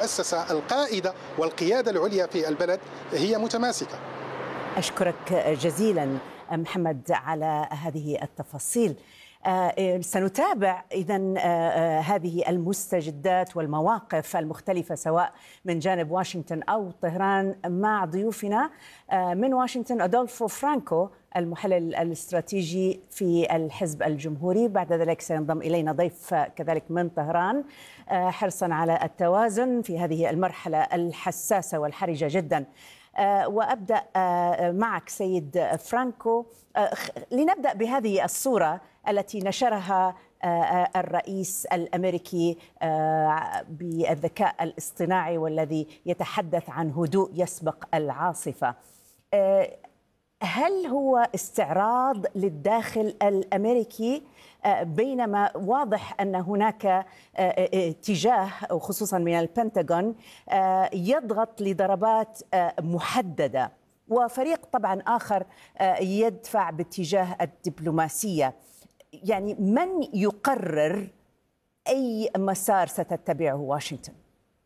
المؤسسة القائدة والقيادة العليا في البلد هي متماسكة. أشكرك جزيلا محمد على هذه التفاصيل. سنتابع إذن هذه المستجدات والمواقف المختلفة سواء من جانب واشنطن أو طهران مع ضيوفنا من واشنطن أدولفو فرانكو المحلل الاستراتيجي في الحزب الجمهوري. بعد ذلك سينضم إلينا ضيف كذلك من طهران حرصا على التوازن في هذه المرحلة الحساسة والحرجة جدا. وأبدأ معك سيد فرانكو. لنبدأ بهذه الصورة التي نشرها الرئيس الأمريكي بالذكاء الاصطناعي والذي يتحدث عن هدوء يسبق العاصفة. هل هو استعراض للداخل الأمريكي بينما واضح أن هناك اتجاه خصوصا من البنتاغون يضغط لضربات محددة وفريق طبعا آخر يدفع باتجاه الدبلوماسية؟ يعني من يقرر أي مسار ستتبعه واشنطن؟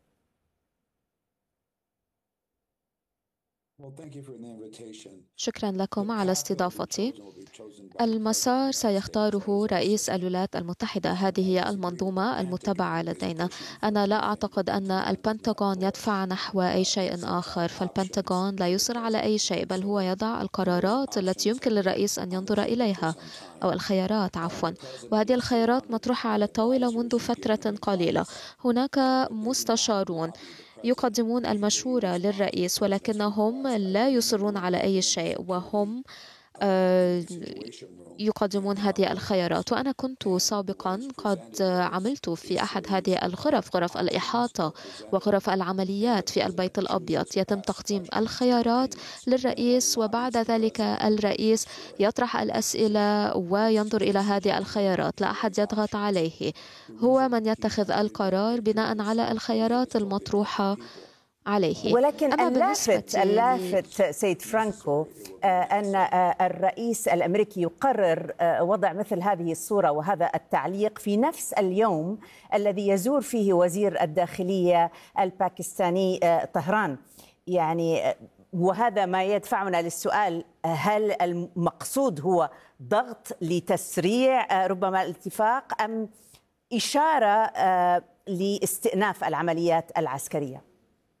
شكرا لكم على استضافتي. المسار سيختاره رئيس الولايات المتحدة، هذه هي المنظومة المتبعة لدينا. أنا لا أعتقد أن البنتاغون يدفع نحو أي شيء آخر، فالبنتاغون لا يصر على أي شيء، بل هو يضع القرارات التي يمكن للرئيس أن ينظر إليها، أو الخيارات عفوا، وهذه الخيارات مطروحة على الطاولة منذ فترة قليلة. هناك مستشارون يقدمون المشورة للرئيس ولكنهم لا يصرون على أي شيء، وهم يقدمون هذه الخيارات. وأنا كنت سابقا قد عملت في أحد هذه الغرف، غرف الإحاطة وغرف العمليات في البيت الأبيض. يتم تقديم الخيارات للرئيس وبعد ذلك الرئيس يطرح الأسئلة وينظر إلى هذه الخيارات. لا أحد يضغط عليه، هو من يتخذ القرار بناء على الخيارات المطروحة عليه. ولكن اللافت سيد فرانكو أن الرئيس الأمريكي يقرر وضع مثل هذه الصورة وهذا التعليق في نفس اليوم الذي يزور فيه وزير الداخلية الباكستاني طهران. يعني وهذا ما يدفعنا للسؤال، هل المقصود هو ضغط لتسريع ربما الاتفاق أم إشارة لاستئناف العمليات العسكرية؟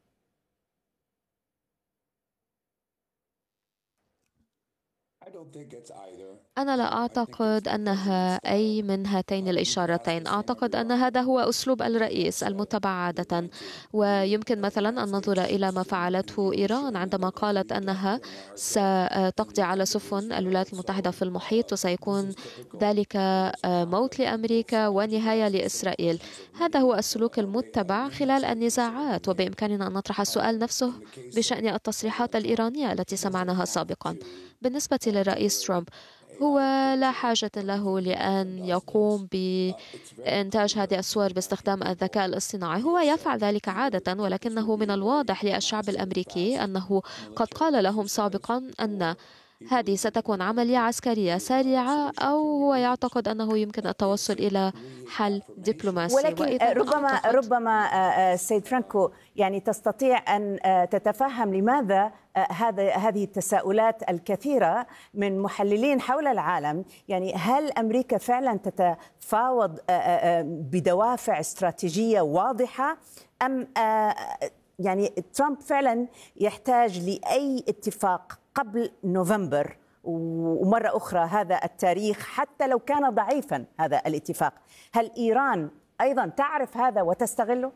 أنا لا أعتقد أنها أي من هاتين الإشارتين. أعتقد أن هذا هو أسلوب الرئيس المتبع عادة، ويمكن مثلا أن ننظر إلى ما فعلته إيران عندما قالت أنها ستقضي على سفن الولايات المتحدة في المحيط وسيكون ذلك موت لأمريكا ونهاية لإسرائيل. هذا هو السلوك المتبع خلال النزاعات، وبإمكاننا أن نطرح السؤال نفسه بشأن التصريحات الإيرانية التي سمعناها سابقا. بالنسبة للرئيس ترامب، هو لا حاجة له لأن يقوم بإنتاج هذه الصور باستخدام الذكاء الاصطناعي. هو يفعل ذلك عادة، ولكنه من الواضح للشعب الأمريكي أنه قد قال لهم سابقا أن هذه ستكون عملية عسكرية سريعة، أو هو يعتقد أنه يمكن التوصل إلى حل دبلوماسي. ولكن ربما سيد فرانكو يعني تستطيع أن تتفهم لماذا هذه التساؤلات الكثيرة من محللين حول العالم. يعني هل أمريكا فعلا تتفاوض بدوافع استراتيجية واضحة أم يعني ترامب فعلا يحتاج لأي اتفاق قبل نوفمبر؟ ومرة أخرى هذا التاريخ حتى لو كان ضعيفا هذا الاتفاق، هل إيران أيضا تعرف هذا وتستغله؟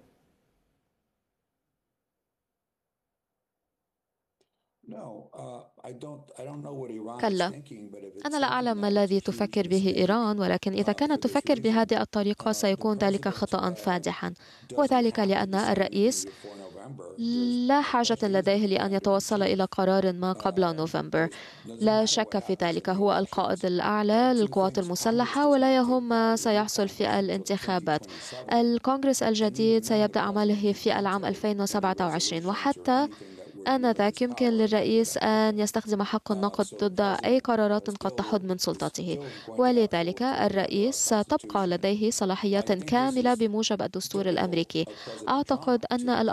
كلا، أنا لا أعلم ما الذي تفكر به إيران، ولكن إذا كانت تفكر بهذه الطريقة سيكون ذلك خطأ فادحا، وذلك لأن الرئيس لا حاجة لديه لأن يتوصل إلى قرار ما قبل نوفمبر. لا شك في ذلك، هو القائد الأعلى للقوات المسلحة ولا يهم ما سيحصل في الانتخابات. الكونغرس الجديد سيبدأ عمله في العام 2027، وحتى آنذاك يمكن للرئيس أن يستخدم حق النقد ضد أي قرارات قد تحد من سلطته، ولذلك الرئيس ستبقى لديه صلاحيات كاملة بموجب الدستور الأمريكي. أعتقد أن